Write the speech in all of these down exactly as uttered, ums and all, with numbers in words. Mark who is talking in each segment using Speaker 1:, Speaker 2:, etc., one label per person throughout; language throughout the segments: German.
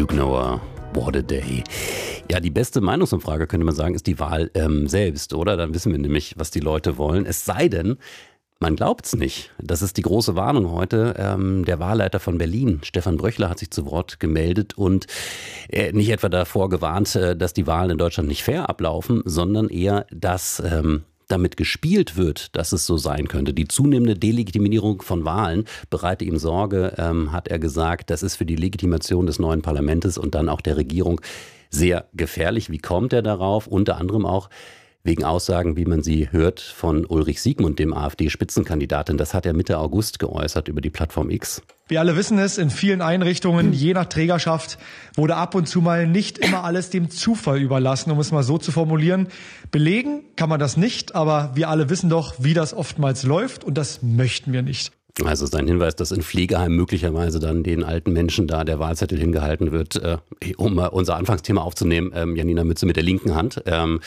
Speaker 1: Luke Noah, what a day. Ja, die beste Meinungsumfrage, könnte man sagen, ist die Wahl ähm, selbst, oder? Dann wissen wir nämlich, was die Leute wollen. Es sei denn, man glaubt's nicht. Das ist die große Warnung heute. Ähm, der Wahlleiter von Berlin, Stefan Bröchler, hat sich zu Wort gemeldet und äh, nicht etwa davor gewarnt, äh, dass die Wahlen in Deutschland nicht fair ablaufen, sondern eher, dass ähm, damit gespielt wird, dass es so sein könnte. Die zunehmende Delegitimierung von Wahlen bereite ihm Sorge, ähm, hat er gesagt. Das ist für die Legitimation des neuen Parlaments und dann auch der Regierung sehr gefährlich. Wie kommt er darauf? Unter anderem auch wegen Aussagen, wie man sie hört, von Ulrich Siegmund, dem AfD-Spitzenkandidaten. Das hat er Mitte August geäußert über die Plattform X.
Speaker 2: Wir alle wissen es, in vielen Einrichtungen, je nach Trägerschaft, wurde ab und zu mal nicht immer alles dem Zufall überlassen, um es mal so zu formulieren. Belegen kann man das nicht, aber wir alle wissen doch, wie das oftmals läuft und das möchten wir nicht.
Speaker 1: Also sein Hinweis, dass in Pflegeheimen möglicherweise dann den alten Menschen da der Wahlzettel hingehalten wird, äh, um äh, unser Anfangsthema aufzunehmen, ähm, Janina Mütze mit der linken Hand. Ähm,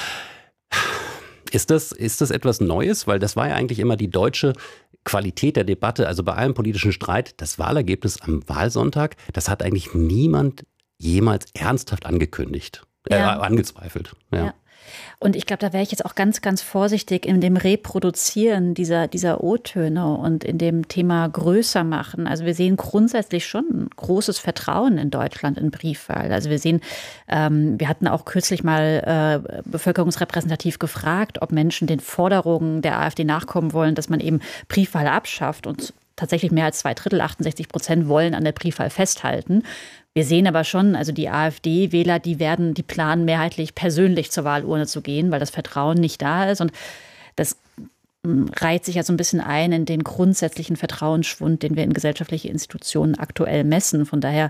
Speaker 1: Ist das, ist das etwas Neues? Weil das war ja eigentlich immer die deutsche Qualität der Debatte, also bei allem politischen Streit, das Wahlergebnis am Wahlsonntag, das hat eigentlich niemand jemals ernsthaft angekündigt, äh,
Speaker 3: ja.
Speaker 1: angezweifelt. Ja.
Speaker 3: Ja. Und ich glaube, da wäre ich jetzt auch ganz, ganz vorsichtig in dem Reproduzieren dieser, dieser O-Töne und in dem Thema größer machen. Also wir sehen grundsätzlich schon ein großes Vertrauen in Deutschland in Briefwahl. Also wir sehen, ähm, wir hatten auch kürzlich mal äh, bevölkerungsrepräsentativ gefragt, ob Menschen den Forderungen der AfD nachkommen wollen, dass man eben Briefwahl abschafft. Und tatsächlich mehr als zwei Drittel, achtundsechzig Prozent, wollen an der Briefwahl festhalten. Wir sehen aber schon, also die AfD-Wähler, die werden, die planen mehrheitlich persönlich zur Wahlurne zu gehen, weil das Vertrauen nicht da ist. Und das reiht sich ja so ein bisschen ein in den grundsätzlichen Vertrauensschwund, den wir in gesellschaftliche Institutionen aktuell messen. Von daher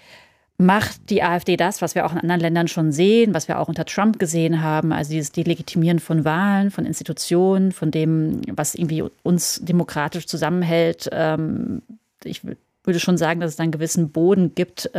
Speaker 3: macht die AfD das, was wir auch in anderen Ländern schon sehen, was wir auch unter Trump gesehen haben, also dieses Delegitimieren von Wahlen, von Institutionen, von dem, was irgendwie uns demokratisch zusammenhält. Ich würde schon sagen, dass es einen gewissen Boden gibt,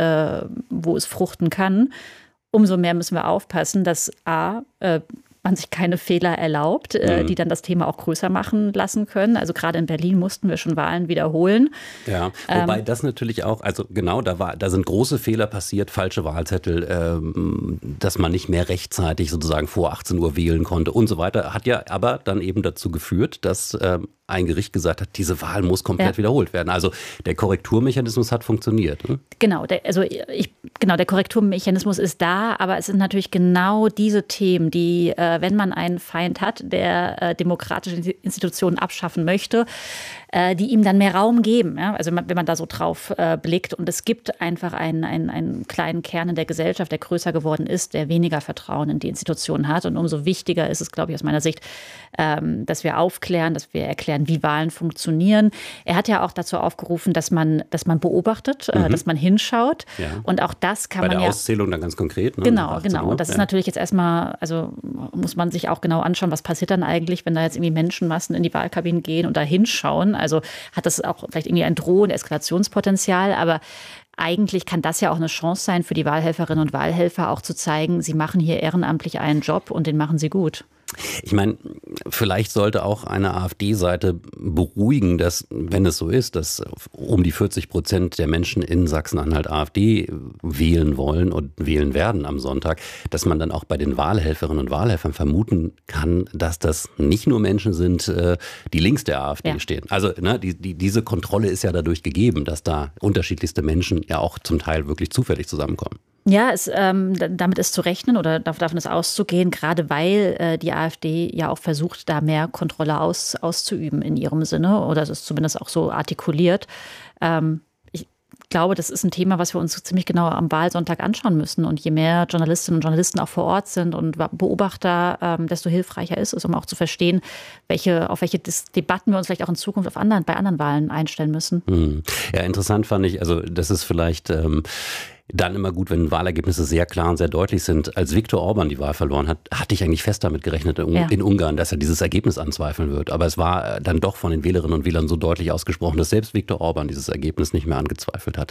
Speaker 3: wo es fruchten kann. Umso mehr müssen wir aufpassen, dass A, man sich keine Fehler erlaubt, mhm. die dann das Thema auch größer machen lassen können. Also gerade in Berlin mussten wir schon Wahlen wiederholen.
Speaker 1: Ja, wobei ähm, das natürlich auch, also genau, da war, da sind große Fehler passiert, falsche Wahlzettel, ähm, dass man nicht mehr rechtzeitig sozusagen vor achtzehn Uhr wählen konnte und so weiter. Hat ja aber dann eben dazu geführt, dass ähm, ein Gericht gesagt hat, diese Wahl muss komplett ja. wiederholt werden. Also der Korrekturmechanismus hat funktioniert. Ne?
Speaker 3: Genau, der, also ich, genau, der Korrekturmechanismus ist da, aber es sind natürlich genau diese Themen, die, äh, wenn man einen Feind hat, der äh, demokratische Institutionen abschaffen möchte, äh, die ihm dann mehr Raum geben. Ja? Also wenn man da so drauf äh, blickt. Und es gibt einfach einen, einen, einen kleinen Kern in der Gesellschaft, der größer geworden ist, der weniger Vertrauen in die Institutionen hat. Und umso wichtiger ist es, glaube ich, aus meiner Sicht, ähm, dass wir aufklären, dass wir erklären, wie Wahlen funktionieren. Er hat ja auch dazu aufgerufen, dass man, dass man beobachtet, mhm. äh, dass man hinschaut. Ja. Und auch das kann
Speaker 1: Bei
Speaker 3: man ja...
Speaker 1: Bei der Auszählung dann ganz konkret. Ne?
Speaker 3: Genau, genau. Und das ja. ist natürlich jetzt erstmal, also muss man sich auch genau anschauen, was passiert dann eigentlich, wenn da jetzt irgendwie Menschenmassen in die Wahlkabinen gehen und da hinschauen. Also hat das auch vielleicht irgendwie ein Drohen, Eskalationspotenzial, aber eigentlich kann das ja auch eine Chance sein für die Wahlhelferinnen und Wahlhelfer, auch zu zeigen, sie machen hier ehrenamtlich einen Job und den machen sie gut.
Speaker 1: Ich meine, vielleicht sollte auch eine AfD-Seite beruhigen, dass, wenn es so ist, dass um die vierzig Prozent der Menschen in Sachsen-Anhalt AfD wählen wollen und wählen werden am Sonntag, dass man dann auch bei den Wahlhelferinnen und Wahlhelfern vermuten kann, dass das nicht nur Menschen sind, die links der AfD ja. stehen. Also ne, die, die, diese Kontrolle ist ja dadurch gegeben, dass da unterschiedlichste Menschen ja auch zum Teil wirklich zufällig zusammenkommen.
Speaker 3: Ja, es, ähm, damit ist zu rechnen oder davon ist auszugehen, gerade weil äh, die AfD ja auch versucht, da mehr Kontrolle aus, auszuüben in ihrem Sinne oder es ist zumindest auch so artikuliert. Ähm, ich glaube, das ist ein Thema, was wir uns ziemlich genau am Wahlsonntag anschauen müssen. Und je mehr Journalistinnen und Journalisten auch vor Ort sind und Beobachter, ähm, desto hilfreicher ist es, um auch zu verstehen, welche, auf welche Dis- Debatten wir uns vielleicht auch in Zukunft auf anderen, bei anderen Wahlen einstellen müssen.
Speaker 1: Hm. Ja, interessant fand ich, also das ist vielleicht... Ähm Dann immer gut, wenn Wahlergebnisse sehr klar und sehr deutlich sind. Als Viktor Orban die Wahl verloren hat, hatte ich eigentlich fest damit gerechnet in, ja. in Ungarn, dass er dieses Ergebnis anzweifeln wird. Aber es war dann doch von den Wählerinnen und Wählern so deutlich ausgesprochen, dass selbst Viktor Orban dieses Ergebnis nicht mehr angezweifelt hat.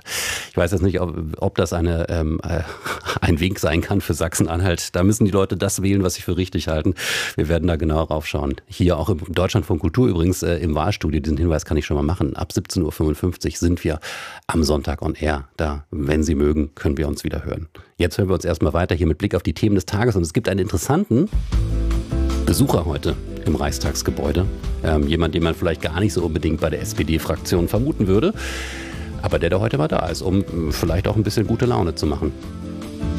Speaker 1: Ich weiß jetzt nicht, ob, ob das eine, ähm, äh, ein Wink sein kann für Sachsen-Anhalt. Da müssen die Leute das wählen, was sie für richtig halten. Wir werden da genauer raufschauen. Hier auch im Deutschlandfunk Kultur übrigens äh, im Wahlstudio, diesen Hinweis kann ich schon mal machen. Ab siebzehn Uhr fünfundfünfzig sind wir am Sonntag on air. Da, wenn Sie mögen, können wir uns wieder hören. Jetzt hören wir uns erstmal weiter hier mit Blick auf die Themen des Tages. Und es gibt einen interessanten Besucher heute im Reichstagsgebäude. Ähm, jemand, den man vielleicht gar nicht so unbedingt bei der S P D-Fraktion vermuten würde. Aber der, der heute mal da ist, um vielleicht auch ein bisschen gute Laune zu machen.